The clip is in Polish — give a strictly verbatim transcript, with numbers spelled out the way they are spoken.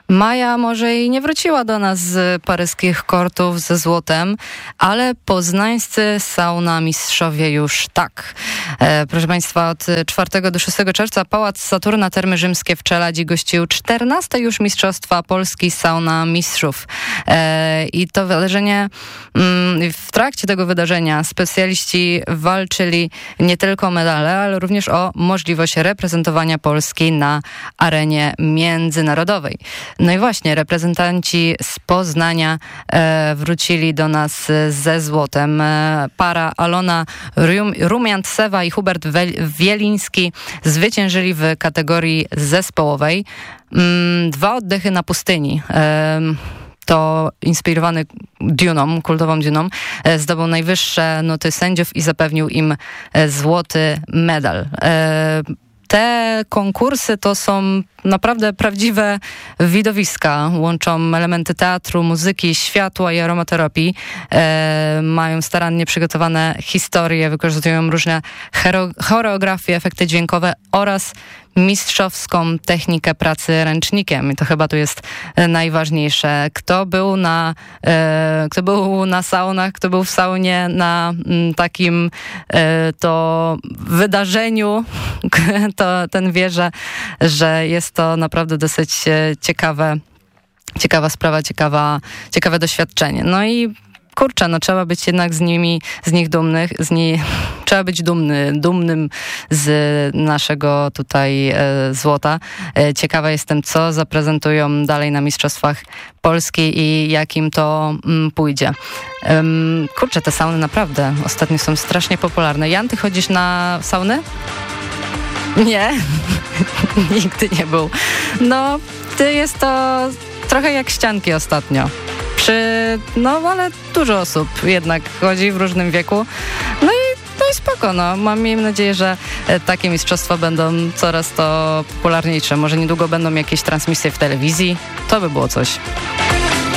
Maja może i nie wróciła do nas z paryskich kortów ze złotem, ale poznańscy sauna mistrzowie już tak. E, proszę Państwa, od czwartego do szóstego czerwca Pałac Saturna Termy Rzymskie w Czeladzi gościł czternaste już Mistrzostwa Polski Sauna Mistrzów. E, I to wydarzenie, mm, w trakcie tego wydarzenia specjaliści walczyli nie tylko o medale, ale również o możliwość reprezentowania Polski na arenie międzynarodowej. No i właśnie, reprezentanci z Poznania e, wrócili do nas ze złotem. E, para Alona Rum, Rumiant-Sewa i Hubert Wieliński zwyciężyli w kategorii zespołowej. Mm, dwa oddechy na pustyni. E, to inspirowany Duną, kultową Duną, e, zdobył najwyższe noty sędziów i zapewnił im e, złoty medal. E, Te konkursy to są naprawdę prawdziwe widowiska. Łączą elementy teatru, muzyki, światła i aromaterapii. E, mają starannie przygotowane historie, wykorzystują różne hero- choreografie, efekty dźwiękowe oraz mistrzowską technikę pracy ręcznikiem. I to chyba tu jest najważniejsze. Kto był na, e, kto był na saunach, kto był w saunie na m, takim e, to wydarzeniu, to ten wie, że, że jest to naprawdę dosyć ciekawe, ciekawa sprawa, ciekawa, ciekawe doświadczenie. No i kurczę, no trzeba być jednak z nimi, z nich dumnych, z nie, trzeba być dumny, dumnym z naszego tutaj e, złota. E, ciekawa jestem, co zaprezentują dalej na Mistrzostwach Polski i jakim to mm, pójdzie. Um, kurczę, te sauny naprawdę ostatnio są strasznie popularne. Jan, ty chodzisz na sauny? Nie, nigdy nie był. No, ty jest to trochę jak ścianki ostatnio. Przy, no, ale dużo osób jednak chodzi w różnym wieku. No i, no i spoko, no. Mam, miejmy nadzieję, że takie mistrzostwa będą coraz to popularniejsze. Może niedługo będą jakieś transmisje w telewizji. To by było coś.